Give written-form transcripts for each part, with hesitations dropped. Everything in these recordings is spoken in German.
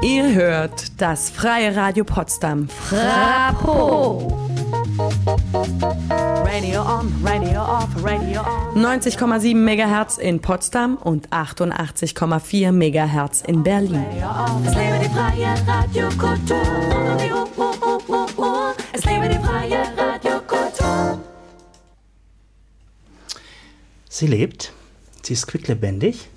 Ihr hört das Freie Radio Potsdam. Frapo! Radio on, Radio off, Radio on. 90,7 MHz in Potsdam und 88,4 MHz in Berlin. Es lebe die freie Radiokultur. Es lebe die freie Radiokultur. Sie lebt, sie ist quicklebendig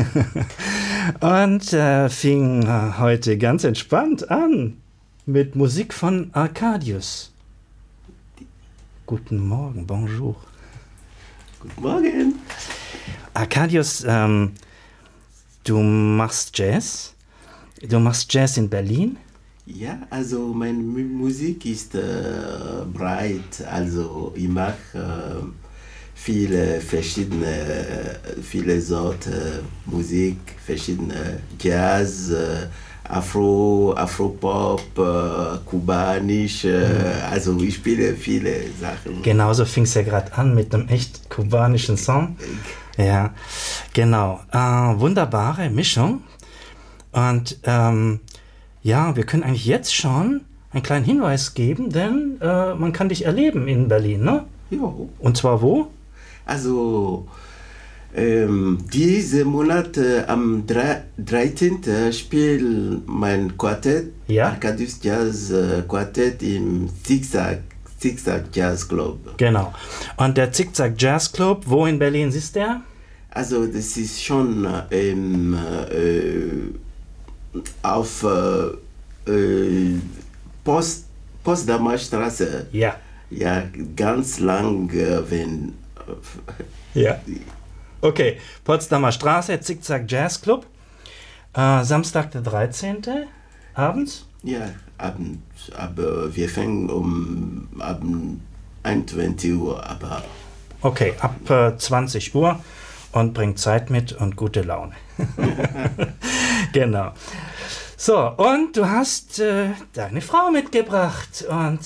und fing heute ganz entspannt an mit Musik von Arkadius. Guten Morgen, bonjour. Guten Morgen. Arkadius, du machst Jazz. Du machst Jazz in Berlin. Ja, also meine Musik ist breit. Also ich mache viele Sorten Musik, verschiedene Jazz, Afropop, kubanisch, also ich spiele viele Sachen. Genauso fing es ja gerade an mit einem echt kubanischen Song. Ja, genau. Wunderbare Mischung. Und ja, wir können eigentlich jetzt schon einen kleinen Hinweis geben, denn man kann dich erleben in Berlin, ne? Ja. Und zwar wo? Also diesen Monat am 13. spielt mein Quartett, Ja? Arkadius Jazz Quartett im Zigzag Jazz Club. Genau. Und der Zickzack Jazz Club, wo in Berlin ist der? Also das ist schon auf Potsdamer Straße. Ja. Ja, ganz lang, wenn... Ja. Okay, Potsdamer Straße, Zickzack Jazz Club. Samstag der 13. abends? Ja, abends. Aber wir fangen ab 21 Uhr. Aber Okay, ab 20 Uhr und bringt Zeit mit und gute Laune. Genau. So, und du hast deine Frau mitgebracht und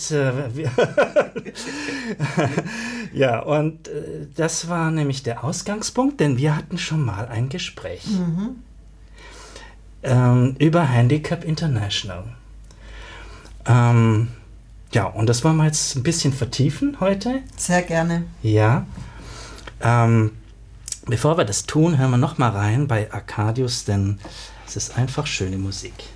ja, und das war nämlich der Ausgangspunkt, denn wir hatten schon mal ein Gespräch über Handicap International. Ja, und das wollen wir jetzt ein bisschen vertiefen heute. Sehr gerne. Ja. Bevor wir das tun, hören wir noch mal rein bei Arkadius, denn es ist einfach schöne Musik.